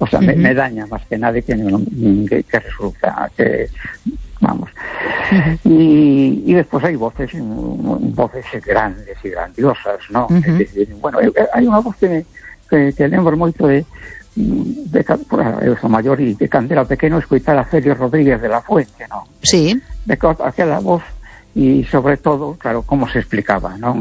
O sea, me daña más que nada que resulta que vamos. Y después hay voces grandes y grandiosas, ¿no? Bueno, hay una voz que lembro moito de eu sou maior e de cando era pequeno escoitar a Celio Rodríguez de la Fuente, ¿no? Sí. De aquela voz e sobre todo, claro, como se explicaba, ¿no?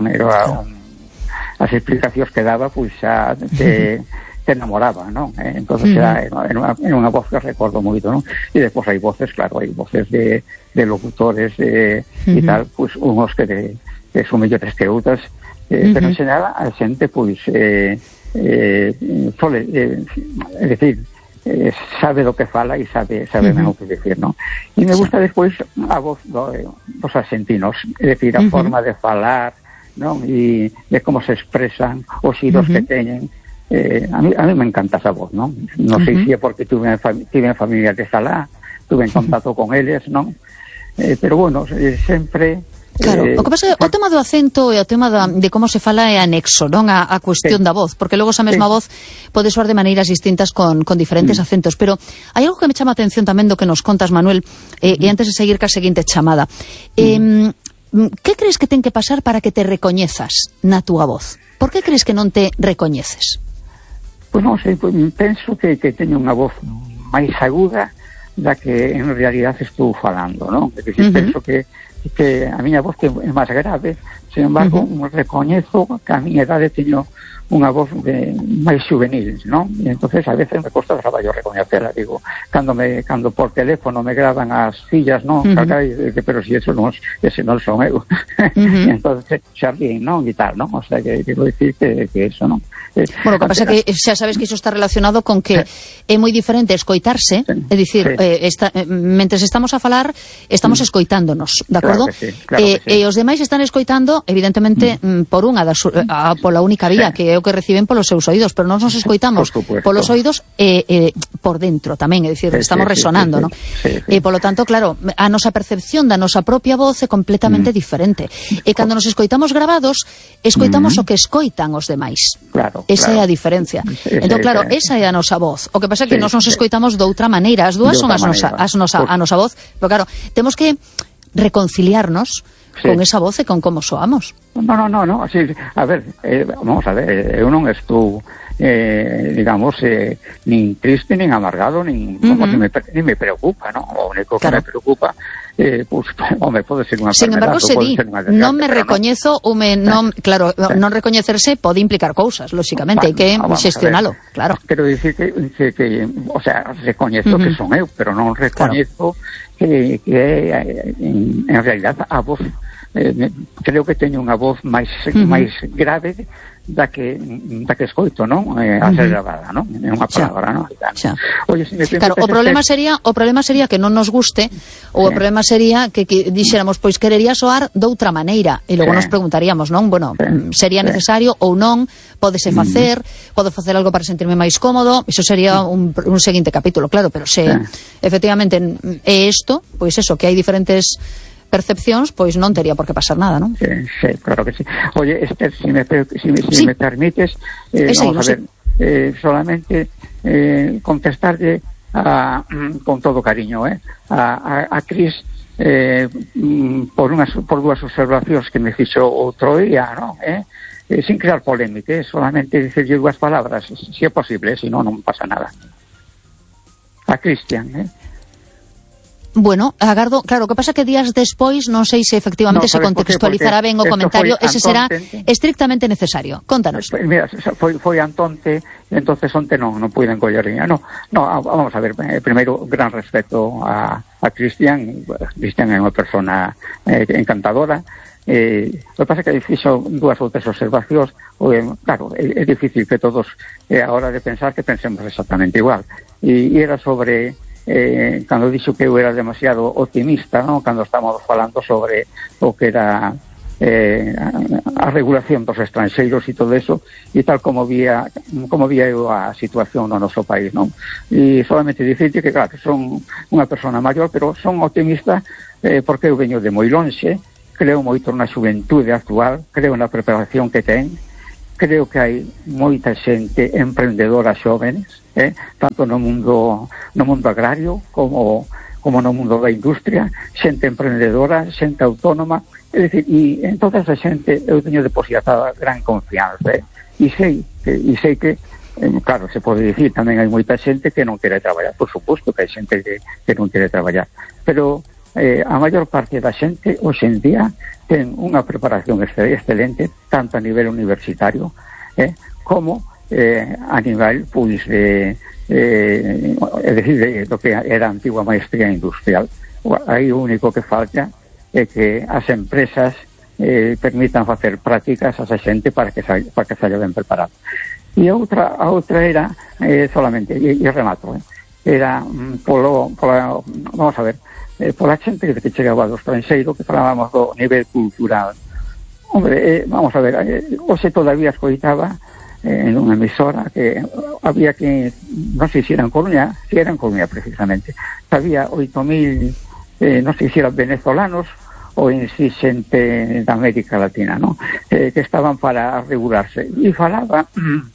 As explicacións que daba, pois xa te enamoraba, ¿no? Entonces era unha voz que recordo moito, ¿no? E despois hai voces, claro, hai voces de locutores e tal, pois unhos que son mellores que outras, pero en xeral a xente, pois é dicir, sabe do que fala e sabe ben o que dicir, ¿no? E me gusta despois a voz dos argentinos, é dicir, a forma de falar, ¿no? E de como se expresan, os xiros que teñen. A mí me encanta esa voz, ¿no? Non sei se é porque tuve familia de Salá, tuve en contacto con eles, ¿no? Pero bueno, sempre... Claro, o que pasa é o tema do acento e o tema de como se fala é anexo, non? A cuestión da voz, porque logo esa mesma voz pode soar de maneiras distintas con diferentes acentos, pero hai algo que me chama a atención tamén do que nos contas, Manuel, e antes de seguir ca seguinte chamada. Que crees que ten que pasar para que te recoñezas na túa voz? Por que crees que non te recoñeces? Pois non sei, penso que teño unha voz máis aguda da que en realidade estou falando, non? Penso que a miña voz é máis grave, sin embargo, recoñezo que a miña idade teño unha voz máis juvenil, non? E entonces a veces me cuesta traballo recoñecela, digo, cando por teléfono me graban as fillas, non? Pero si ese non son eu. E entonces xa bien, non? E tal, non? O sea, que quero dicir que eso, non? Bueno, o que pasa é que xa sabes que iso está relacionado con que é moi diferente escoitarse, é dicir, mentres estamos a falar, estamos escoitándonos, de acordo? E os demais están escoitando, evidentemente, pola única vía, que é o que reciben polos seus oídos, pero nós nos escoitamos polos oídos por dentro tamén, é dicir, estamos resonando, non? E polo tanto, claro, a nosa percepción da nosa propia voz é completamente diferente. E cando nos escoitamos grabados, escoitamos o que escoitan os demais. Esa é a diferencia. Entón, claro, esa é a nosa voz. O que pasa é que nós nos escoitamos de outra maneira. As dúas son a nosa voz, pero claro, temos que reconciliarnos con esa voz e con como soamos. No, así, a ver, vamos a ver, eu non estou digamos, nin triste, nin amargado, nin me preocupa, ¿no? O único que me preocupa pues, home, pode ser unha sin embargo, se di, non me recoñezo ou claro, non recoñecerse pode implicar cousas, lóxicamente, hai que xestionalo, claro. Quero dicir que o sea, recoñezo que son eu, pero non recoñezo que en realidad a voz creo que teño unha voz máis grave da que escoito, non? A ser grabada, non? É unha palabra, non? Oye, claro, o problema sería que non nos guste, ou o problema sería que dixéramos, pois querería soar doutra maneira, e logo nos preguntaríamos, non? Bueno, sería necesario ou non? Pódese facer? Podo facer algo para sentirme máis cómodo? Iso sería un seguinte capítulo, claro, pero se efectivamente é isto, pois eso, que hai diferentes percepcións, pois non tería por que pasar nada, non? Sí, claro que sí. Oye, Esther, si me permites, vamos a ver, solamente contestarle con todo cariño, a Cris por dúas observacións que me fixo outro día, non? Sin crear polémica, solamente dicirlle dúas palabras, si é posible, si non pasa nada. A Cristian, Bueno, agardo, claro, o que pasa que días despois non sei se efectivamente se contextualizará ben o comentario, ese será estrictamente necesario. Contanos. Mira, foi Antonte, entonces onte non puiden coller liña. No, vamos a ver, primeiro, gran respeto a Cristian. Cristian é unha persona encantadora. O que pasa que fixo dúas outras observacións. Claro, é difícil que todos a hora de pensar que pensemos exactamente igual. E era sobre cando dixo que eu era demasiado optimista, ¿no? Cando estamos falando sobre o que era a regulación dos estranxeiros e todo eso, e tal como vía eu a situación no noso país, non? E solamente dicirte que, claro, son unha persona maior, pero son optimista porque eu veño de moi lonxe, creo moito na xuventude actual, creo na preparación que ten, creo que hai moita xente emprendedora xóvenes, tanto no mundo agrario como no mundo da industria, xente emprendedora, xente autónoma, é dicir, e en toda esa xente eu teño depositada gran confianza, e sei que claro, se pode dicir, tamén hai moita xente que non quere traballar, por suposto que hai xente que non quere traballar, pero a maior parte da xente hoxe en día ten unha preparación excelente, tanto a nivel universitario como a nivel pois é dicir, do que era a antigua maestría industrial. Aí o único que falta é que as empresas permitan facer prácticas a esa xente para que saia ben preparado. E a outra era solamente, e remato, era vamos a ver, pola xente que chegaba do estranxeiro, que falábamos do nivel cultural. Hombre, vamos a ver, hoxe todavía escoitaba en unha emisora que había que, non sei se era en Coruña precisamente, había 8.000, non sei se eran venezolanos ou en si xente da América Latina, ¿no? Que estaban para regularse. E falaba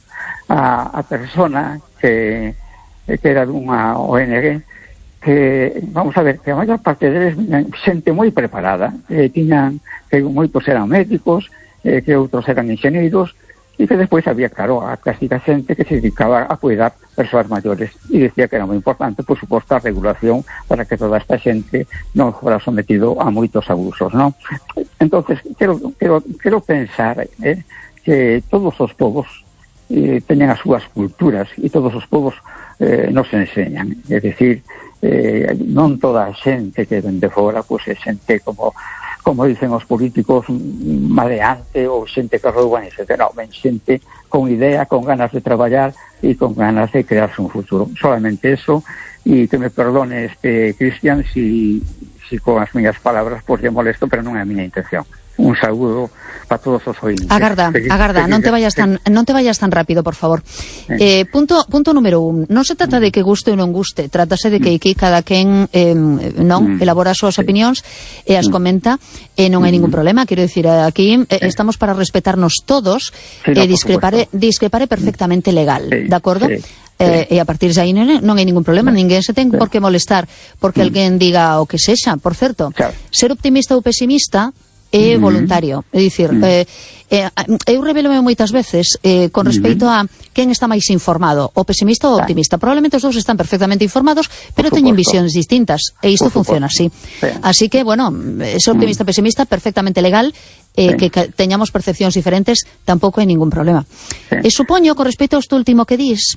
a persona que era dunha ONG, que, vamos a ver, que a maior parte deles xente moi preparada, tiñan, que moitos eran médicos, que outros eran enxeneiros, e que despois había, claro, a clásica xente que se dedicaba a cuidar persoas maiores, e decía que era moi importante, por suposto, a regulación para que toda esta xente non fora sometido a moitos abusos, non? Entonces, quero pensar que todos os povos teñen as súas culturas, e todos os povos nos enseñan, é dicir, non toda a xente que ven de fora, pois é xente como dicen os políticos, maleante ou xente que rouban, etc. Non, ben xente con idea, con ganas de traballar e con ganas de crearse un futuro. Solamente eso, e que me perdone Cristian si con as miñas palabras pois lle molesto, pero non é a miña intención. Un saúdo para todos os ointes. Agarda, non te vayas tan rápido, por favor. Punto número 1. Non se trata de que guste ou non guste, trátase de que aquí cada quen elabora as súas opinións e as comenta, e non hai ningún problema. Quero dicir, aquí estamos para respetarnos todos, e discrepare perfectamente legal, de acordo? E a partir de aí non hai ningún problema, ninguén se ten por que molestar porque alguén diga o que sexa. Por certo, ser optimista ou pesimista é voluntario, é dicir, eu revelome moitas veces con respecto a quen está máis informado, o pesimista ou o optimista. Probablemente os dous están perfectamente informados, pero teñen visións distintas, e isto funciona así. Así que, bueno, ser optimista ou pesimista perfectamente legal, que teñamos percepcións diferentes tampouco hai ningún problema. E supoño, con respecto a isto último que dis,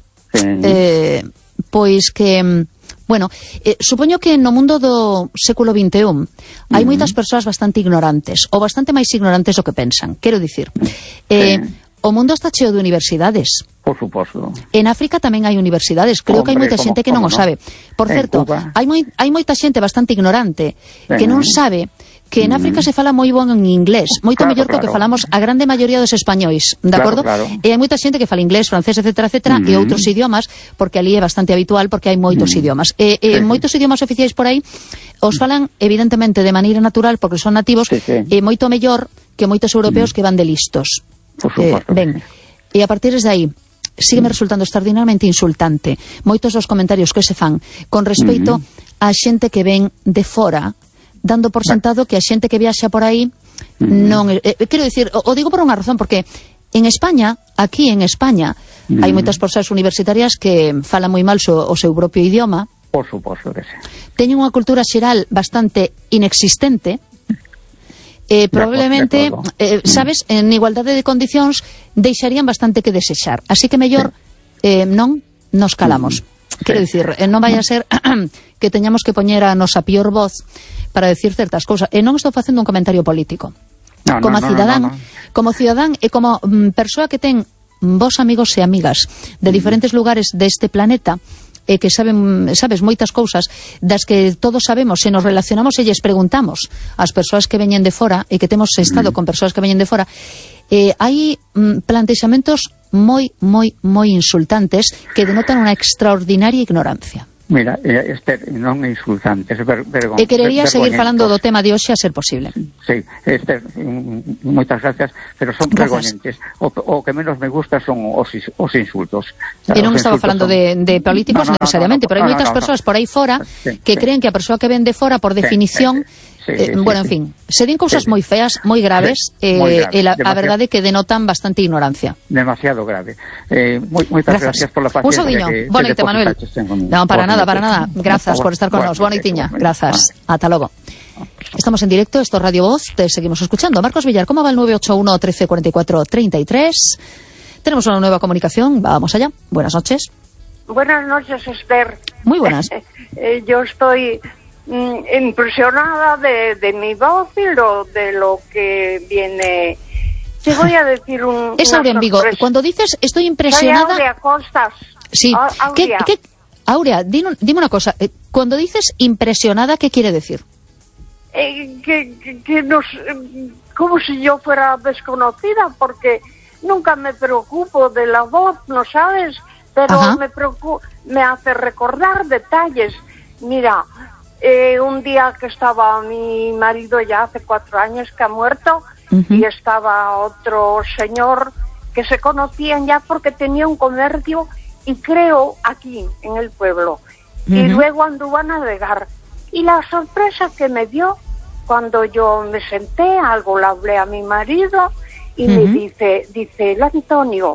pois que bueno, supoño que no mundo do século XXI hai moitas persoas bastante ignorantes, ou bastante máis ignorantes do que pensan. Quero dicir, o mundo está cheo de universidades. Por suposto. En África tamén hai universidades. Creo que hai moita xente que non o sabe. Por certo, hai moita xente bastante ignorante que non sabe que en África se fala moi bon en inglés, moito mellor que o que falamos a grande maioría dos españois, de acordo? E hai moita xente que fala inglés, francés, etc., e outros idiomas, porque ali é bastante habitual, porque hai moitos idiomas. E moitos idiomas oficiais por aí os falan, evidentemente, de maneira natural, porque son nativos, e moito mellor que moitos europeos que van de listos. Ben, e a partir de aí, sígueme resultando extraordinariamente insultante moitos dos comentarios que se fan con respecto a xente que ven de fora, dando por sentado que a xente que viaxa por aí non... quero dicir, o digo por unha razón, porque en España, aquí en España, hai moitas persoas universitarias que falan moi mal o seu propio idioma. Por suposto que sí. Teñen unha cultura xeral bastante inexistente, probablemente, sabes, en igualdade de condicións deixarían bastante que desexar. Así que mellor non nos calamos. Quero dicir, non vai a ser que teñamos que poñer a nosa pior voz para decir certas cousas. E non estou facendo un comentario político. Como cidadán e como persoa que ten vos amigos e amigas de diferentes lugares deste planeta, e que sabes moitas cousas das que todos sabemos, se nos relacionamos e lles preguntamos ás persoas que veñen de fora, e que temos estado con persoas que veñen de fora, hai plantexamentos moi insultantes que denotan unha extraordinaria ignorancia. Mira, Esther, non insultantes, querería seguir falando do tema de hoxe a ser posible. Sí, Esther, moitas gracias, pero son vergoñentes. O que menos me gusta son os insultos. E non estaba falando de políticos necesariamente, pero hai moitas persoas por aí fora que creen que a persoa que ven de fora, por definición, bueno, en fin, se din cousas moi feas, moi graves, e a verdade é que denotan bastante ignorancia. Demasiado grave. Moitas gracias por la paciencia. Un saudiño. Boa noite, Manuel. Non, para nada. Grazas por estar con nos. Boa noitiña. Grazas. Ata logo. Estamos en directo, esto es Radio Voz, te seguimos escuchando. Marcos Villar, ¿cómo va el 981 13 44 33? Tenemos una nueva comunicación, vamos allá. Buenas noches. Buenas noches, Esther. Muy buenas. Yo estoy impresionada de mi voz y de lo que viene. Te voy a decir Es Aurea en Vigo. Cuando dices estoy impresionada... Soy Aurea Costas. Sí. Aurea, dime una cosa. Cuando dices impresionada, ¿qué quiere decir? Como si yo fuera desconocida, porque nunca me preocupo de la voz, ¿no sabes? Pero me hace recordar detalles. Mira, un día que estaba mi marido, ya hace 4 años que ha muerto, y estaba otro señor que se conocían ya porque tenía un comercio, y creo aquí en el pueblo, y luego anduvo a navegar, y la sorpresa que me dio cuando yo me senté, algo le hablé a mi marido y me dice el Antonio,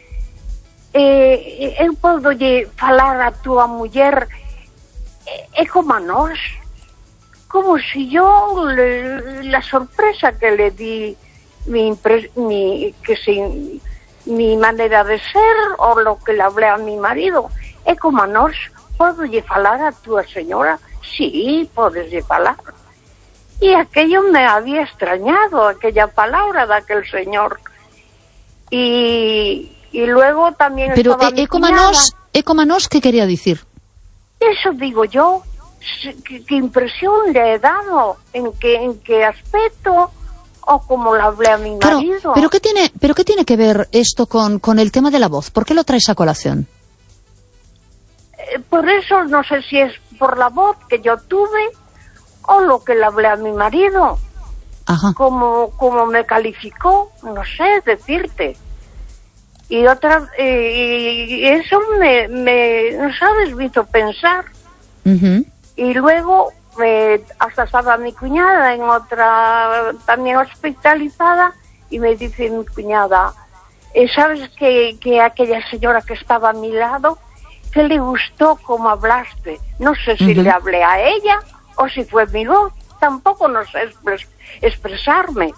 eu podo lle falar a túa muller como a nós, como si yo la sorpresa que le di mi manera de ser, o lo que le hablé a mi marido, como a nós, podo lle falar a túa señora? Sí, podes lle falar. Y aquello me había extrañado, aquella palabra de aquel señor. Y luego también pero estaba mi cuñada. Como a nos, ¿qué quería decir? Eso digo yo. ¿Qué impresión le he dado? ¿En qué aspecto? ¿O como le hablé a mi marido? Pero ¿qué tiene que ver esto con el tema de la voz? ¿Por qué lo traes a colación? Por eso no sé si es por la voz que yo tuve o lo que le hablé a mi marido. Ajá. Como me calificó, no sé decirte. Y eso me ¿no sabes? Me hizo pensar. Y luego hasta estaba mi cuñada en otra, también hospitalizada, y me dice mi cuñada, ¿sabes que aquella señora que estaba a mi lado, que le gustó cómo hablaste? No sé si le hablé a ella o si fue mi voz, tampoco no sé expresarme.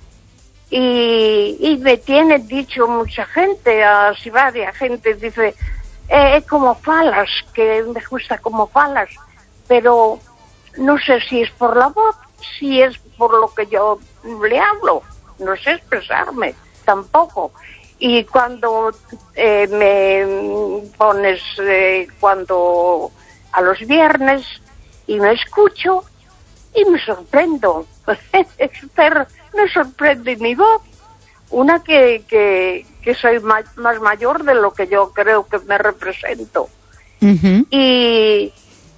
Y me tiene dicho mucha gente, así varias gente, dice, como falas, que me gusta como falas, pero no sé si es por la voz, si es por lo que yo le hablo, no sé expresarme tampoco. Y cuando me pones, cuando a los viernes, y me escucho, y me sorprendo, pero me sorprende mi voz, una que soy más mayor de lo que yo creo que me represento. Y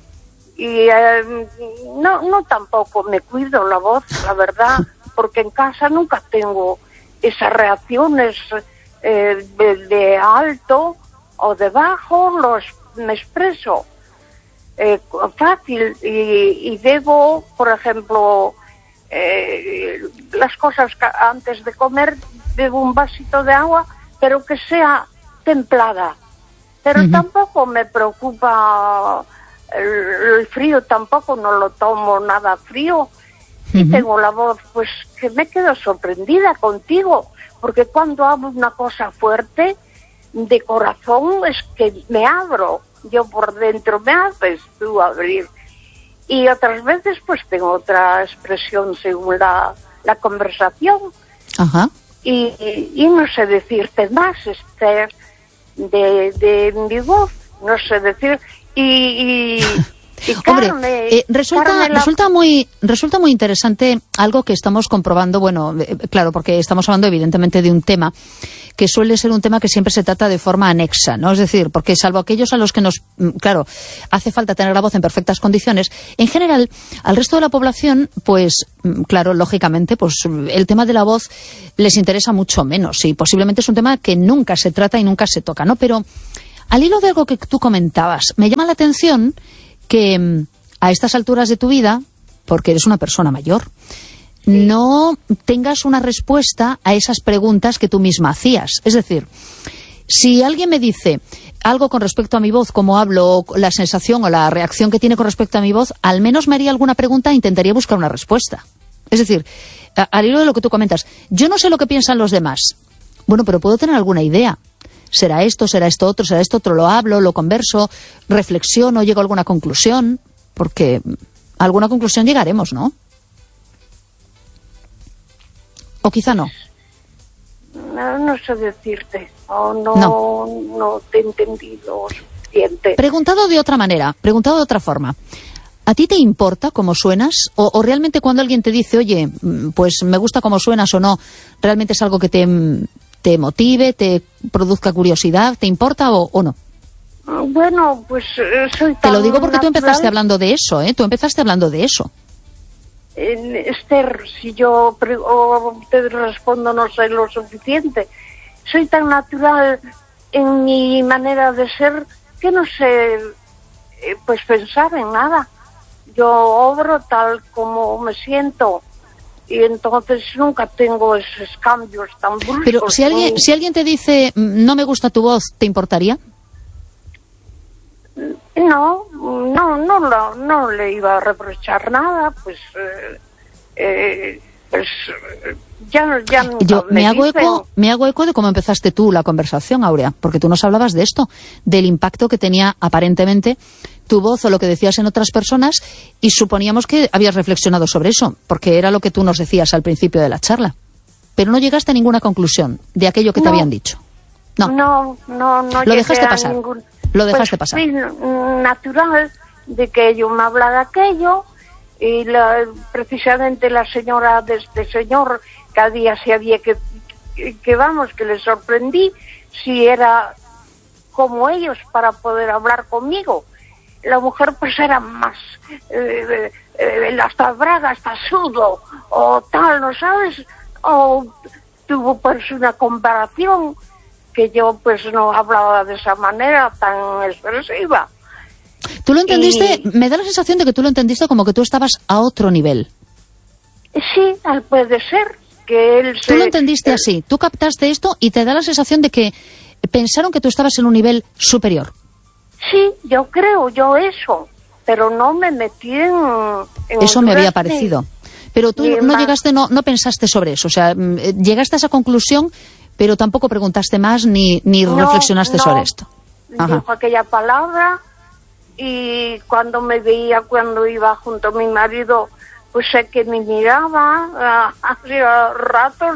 no tampoco me cuido la voz, la verdad, porque en casa nunca tengo esas reacciones de alto o de bajo, me expreso fácil y debo, por ejemplo, las cosas antes de comer, bebo un vasito de agua, pero que sea templada. Pero tampoco me preocupa el frío, tampoco no lo tomo nada frío. Y tengo la voz, pues que me quedo sorprendida contigo, porque cuando hablo una cosa fuerte, de corazón, es que me abro. Yo por dentro me haces tú abrir. Y otras veces pues tengo otra expresión según la conversación. Y no sé decirte más, Esther, de mi voz, no sé decir. Y Hombre, resulta muy interesante algo que estamos comprobando, bueno, claro, porque estamos hablando evidentemente de un tema que suele ser un tema que siempre se trata de forma anexa, ¿no? Es decir, porque salvo aquellos a los que claro, hace falta tener la voz en perfectas condiciones, en general, al resto de la población, pues, claro, lógicamente, pues el tema de la voz les interesa mucho menos y posiblemente es un tema que nunca se trata y nunca se toca, ¿no? Pero al hilo de algo que tú comentabas, me llama la atención que a estas alturas de tu vida, porque eres una persona mayor, no tengas una respuesta a esas preguntas que tú misma hacías. Es decir, si alguien me dice algo con respecto a mi voz, cómo hablo, la sensación o la reacción que tiene con respecto a mi voz, al menos me haría alguna pregunta e intentaría buscar una respuesta. Es decir, al hilo de lo que tú comentas, yo no sé lo que piensan los demás. Bueno, pero puedo tener alguna idea. ¿Será esto otro, será esto otro? Lo hablo, lo converso, reflexiono, llego a alguna conclusión, porque a alguna conclusión llegaremos, ¿no? ¿O quizá no? No sé decirte, no te he entendido suficiente. Preguntado de otra manera, preguntado de otra forma, ¿a ti te importa cómo suenas? ¿O realmente cuando alguien te dice, oye, pues me gusta cómo suenas o no, realmente es algo que te motive, te produzca curiosidad, te importa o no? Bueno, pues soy tan Te lo digo porque tú natural. empezaste hablando de eso, ¿eh? Tú empezaste hablando de eso. Esther, si yo te respondo no sé lo suficiente. Soy tan natural en mi manera de ser que no sé pues pensar en nada. Yo obro tal como me siento. Y entonces nunca tengo esos cambios tan bruscos. Pero si alguien te dice, no me gusta tu voz, ¿te importaría? No le iba a reprochar nada, pues ya yo me hago eco de cómo empezaste tú la conversación, Áurea, porque tú nos hablabas de esto, del impacto que tenía aparentemente tu voz o lo que decías en otras personas, y suponíamos que habías reflexionado sobre eso, porque era lo que tú nos decías al principio de la charla. Pero no llegaste a ninguna conclusión de aquello que te habían dicho. No lo dejaste pasar. Lo dejaste pasar. Fui natural de que yo me hablara aquello, y precisamente la señora de este señor, cada día sabía que le sorprendí si era como ellos para poder hablar conmigo. La mujer pues era más hasta braga, hasta sudo o tal, ¿no sabes? O tuvo pues una comparación que yo pues no hablaba de esa manera tan expresiva. ¿Tú lo entendiste? Me da la sensación de que tú lo entendiste como que tú estabas a otro nivel. Sí, puede ser que él Tú lo entendiste así, tú captaste esto y te da la sensación de que pensaron que tú estabas en un nivel superior. Sí, yo creo, eso, pero no me metí en eso me había parecido. Pero tú no llegaste, no pensaste sobre eso, o sea, llegaste a esa conclusión, pero tampoco preguntaste más ni reflexionaste sobre esto. Ajá. Dijo aquella palabra y cuando me veía, cuando iba junto a mi marido, pues sé que me miraba hacía ratos.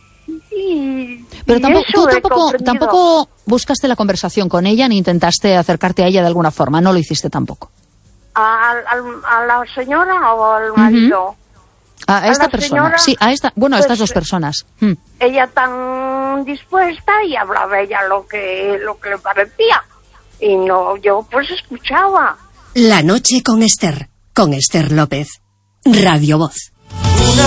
Pero tú tampoco buscaste la conversación con ella ni intentaste acercarte a ella de alguna forma, no lo hiciste tampoco. ¿A la señora o al marido? A esta persona, señora, sí, a estas dos personas. Ella tan dispuesta y hablaba ella lo que le parecía. Y no, yo pues escuchaba. La noche con Esther López, Radio Voz.